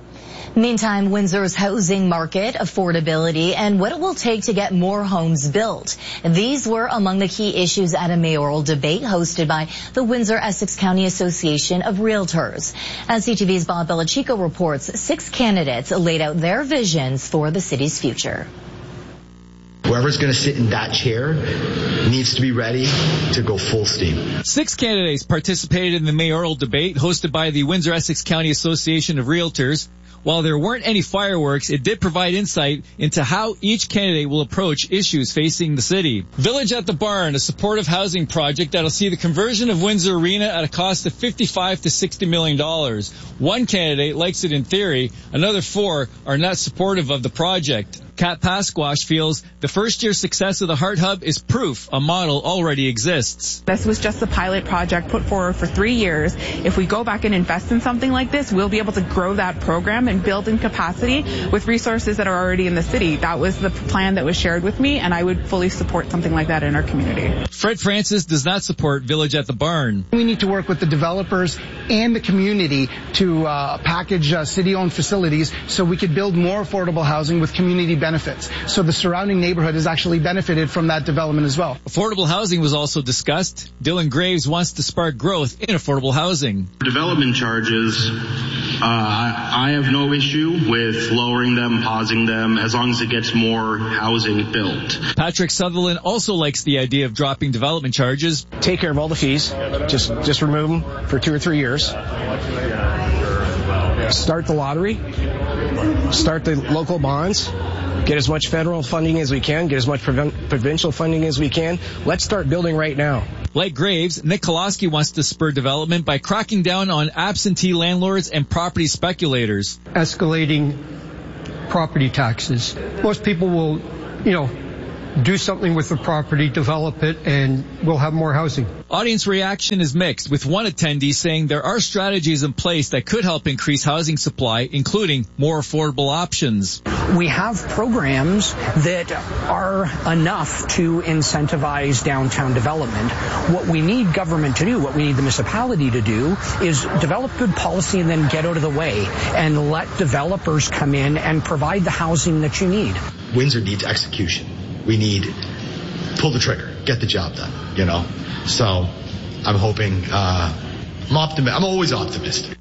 Meantime, Windsor's housing market, affordability, and what it will take to get more homes built. These were among the key issues at a mayoral debate hosted by the Windsor-Essex County Association of Realtors. As C T V's Bob Belichico reports, six candidates laid out their visions for the city's future. Whoever's going to sit in that chair needs to be ready to go full steam. Six candidates participated in the mayoral debate hosted by the Windsor-Essex County Association of Realtors. While there weren't any fireworks, it did provide insight into how each candidate will approach issues facing the city. Village at the Barn, a supportive housing project that'll see the conversion of Windsor Arena at a cost of fifty-five to sixty million dollars. One candidate likes it in theory, another four are not supportive of the project. Kat Pasquash feels the first-year success of the Heart Hub is proof a model already exists. This was just a pilot project put forward for three years. If we go back and invest in something like this, we'll be able to grow that program and build in capacity with resources that are already in the city. That was the plan that was shared with me, and I would fully support something like that in our community. Fred Francis does not support Village at the Barn. We need to work with the developers and the community to uh, package uh, city-owned facilities so we could build more affordable housing with community benefits. So the surrounding neighborhood has actually benefited from that development as well. Affordable housing was also discussed. Dylan Graves wants to spark growth in affordable housing. Development charges, uh, I, I have no issue with lowering them, pausing them, as long as it gets more housing built. Patrick Sutherland also likes the idea of dropping development charges. Take care of all the fees. Just, just remove them for two or three years. Start the lottery. Start the local bonds. Get as much federal funding as we can. Get as much provincial funding as we can. Let's start building right now. Like Graves, Nick Koloski wants to spur development by cracking down on absentee landlords and property speculators. Escalating property taxes. Most people will, you know, do something with the property, develop it, and we'll have more housing. Audience reaction is mixed, with one attendee saying there are strategies in place that could help increase housing supply, including more affordable options. We have programs that are enough to incentivize downtown development. What we need government to do, what we need the municipality to do, is develop good policy and then get out of the way and let developers come in and provide the housing that you need. Windsor needs execution. We need pull the trigger, get the job done, you know. So I'm hoping, uh, I'm optimistic. I'm always optimistic.